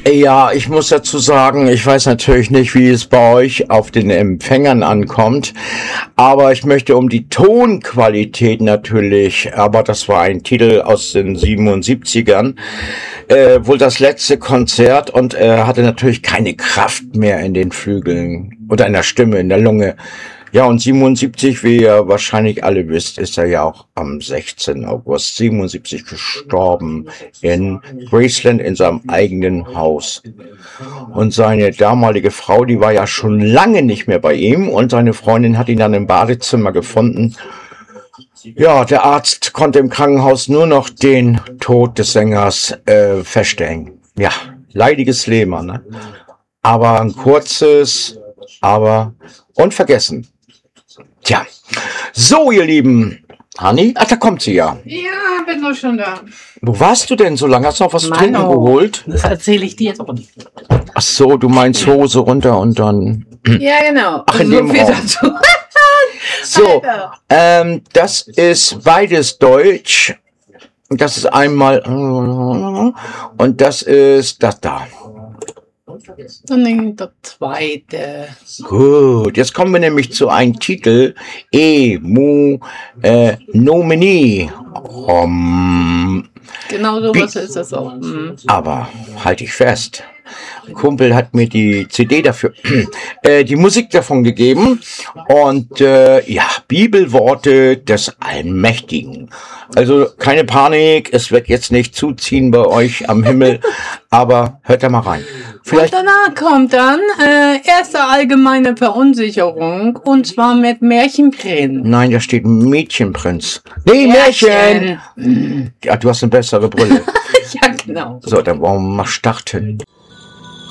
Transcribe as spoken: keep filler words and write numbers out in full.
Ja, ich muss dazu sagen, ich weiß natürlich nicht, wie es bei euch auf den Empfängern ankommt, aber ich möchte um die Tonqualität natürlich, aber das war ein Titel aus den siebenundsiebzigern, äh, wohl das letzte Konzert und er hatte natürlich keine Kraft mehr in den Flügeln oder in der Stimme, in der Lunge. Ja, und siebenundsiebzig, wie ihr wahrscheinlich alle wisst, ist er ja auch am sechzehnten August siebenundsiebzig gestorben in Graceland in seinem eigenen Haus. Und seine damalige Frau, die war ja schon lange nicht mehr bei ihm und seine Freundin hat ihn dann im Badezimmer gefunden. Ja, der Arzt konnte im Krankenhaus nur noch den Tod des Sängers äh, feststellen. Ja, leidiges Leben, ne? Aber ein kurzes, aber unvergessen. Tja, so ihr Lieben. Hanni? Ach, da kommt sie ja. Ja, bin doch schon da. Wo warst du denn so lange? Hast du noch was zu trinken geholt? Das erzähle ich dir jetzt auch nicht. Ach so, du meinst Hose runter und dann... Ja, genau. Ach, in so dem viel Raum. dazu. So, ähm, das ist beides Deutsch. Das ist einmal... Und das ist das da. Und dann der zweite. Gut, jetzt kommen wir nämlich zu einem Titel. E, mu, äh, nomini. Um, Genau so was ist das auch. Mhm. aber halte ich fest. Ein Kumpel hat mir die C D dafür, äh, die Musik davon gegeben und äh, ja, Bibelworte des Allmächtigen. Also keine Panik, es wird jetzt nicht zuziehen bei euch am Himmel, aber hört da mal rein. Vielleicht Und danach kommt dann äh, erste allgemeine Verunsicherung und zwar mit Märchenprinz. Nein, da steht Mädchenprinz. Nee, Märchen! Ja, du hast eine bessere Brille. Ja, genau. So, dann wollen wir mal starten.